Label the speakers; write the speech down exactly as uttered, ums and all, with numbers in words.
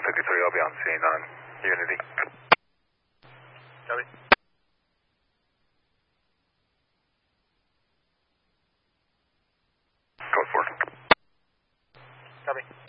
Speaker 1: fifty-three, I'll be on scene on Unity.
Speaker 2: Copy.
Speaker 1: Code four.
Speaker 2: Copy.